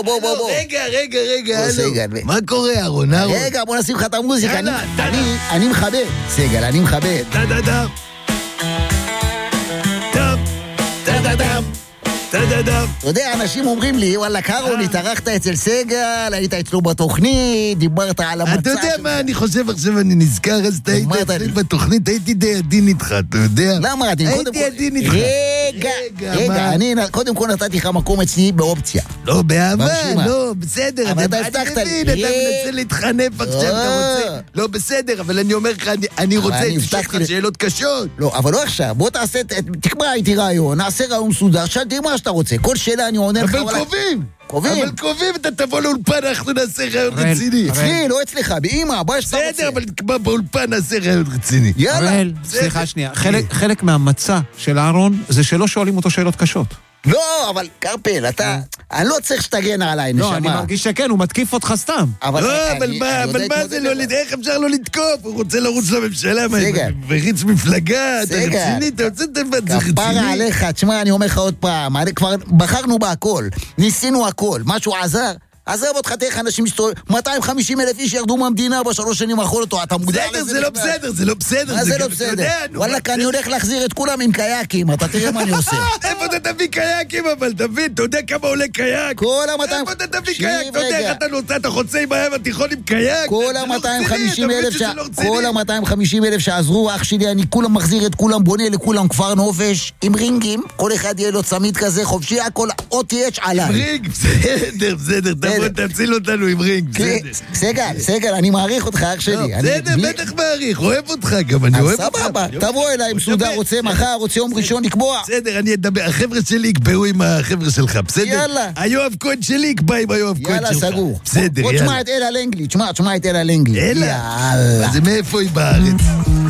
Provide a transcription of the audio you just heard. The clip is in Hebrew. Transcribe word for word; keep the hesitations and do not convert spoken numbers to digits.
בוא, בוא, בוא. רגע, רגע, רגע, מה קורה, אהרון? רגע, בוא נשים לך את המוזיקה. אני מכבד. סגל, אני מכבד. דה דה דה. דה דה דה. אתה יודע, אנשים אומרים לי, וואלה, קארון, התארחת אצל סגל, היית אצלו בתוכנית, דיברת על המצע. אתה יודע מה, אני חושב עכשיו, אני נזכר, אז אתה היית אצלי בתוכנית, הייתי די עדין איתך, אתה יודע? למה? הייתי עדין איתך. רגע, רגע, אני קודם כל נתתי לך מקום אצלי באופציה. לא, באהבה, לא, בסדר. אבל אתה הבטחת לי. אתה מנסה להתחנף עכשיו, אתה רוצה. לא, בסדר, אבל אני אומר לך, אני רוצה לשאול לך שאלות קשות. לא, אבל לא עכשיו, בוא תעשה, תקבע איתי רעיון, נעשה רעיון מסודר, שאלתי מה שאתה רוצה, כל שאלה אני עונה לך. אבל קובעים. קובעים. אבל קובעים, אתה תבוא לאולפן, אנחנו נעשה רעיון רציני. אצלי, לא אצלך, באמא, בוא שאתה רוצה. בסדר, אבל נקבע באולפן, נעשה רעיון רציני. יאללה. סליחה שנייה, חלק מהמצע של אהרון זה שלא שואלים אותו שאלות קשות. לא, אבל קרפל, אתה... אני לא צריך שתגן עליי, נשמה. לא, אני מרגיש שכן, הוא מתקיף אותך סתם. לא, אבל מה זה לא... איך אפשר לא לתקוף? הוא רוצה לרוץ לממשלה, וריץ מפלגה, אתה רציני, אתה רוצה לבד, זה רציני. כפרה עליך, תשמע, אני אומר לך עוד פעם, כבר בחרנו בהכל, ניסינו הכל, משהו עזר? עזב אותך, תאיך אנשים מסתובבים, מאתיים וחמישים אלף איש ירדו מהמדינה בשלוש שנים האחרונות, אתה מודע לזה? זה לא בסדר, זה לא בסדר. מה זה לא בסדר? וואלה, אני הולך להחזיר את כולם עם קייקים, אתה תראה מה אני עושה. איפה אתה תביא קייקים, אבל תבין, אתה יודע כמה עולה קייק? כל ה-מאתיים... איפה אתה תביא קייק? אתה יודע איך אתה נוצא, אתה חוצה עם הים התיכון עם קייק? כל ה-מאתיים וחמישים אלף שעזרו, אח שלי, אני כולם מחזיר את כולם, בונה לכולם כפר נופש, עם רינגים, כל אחד יהיה לו צמיד כזה, חופשי, הכל, או תייץ' עליי. רינג, בסדר, בסדר, תבוא, תציל אותנו עם רינג, בסדר. סגל, סגל, אני מעריך אותך, אח שלי. בסדר, בטח מעריך, אוהב אותך גם, אני אוהב אותך. סבבה, תבוא אליי עם סודר, רוצה מחר, רוצה יום ראשון לקבוע. בסדר, אני אדבר, החבר'ה שלי יקבעו עם החבר'ה שלך, בסדר? יאללה. היואב כהן שלי יקבע עם היואב כהן שלך. יאללה, סגור. בסדר, בוא יאללה. תשמע את אלה לנגלי, תשמע, תשמע את אלה לנגלי. אלה? זה מאיפה היא בארץ?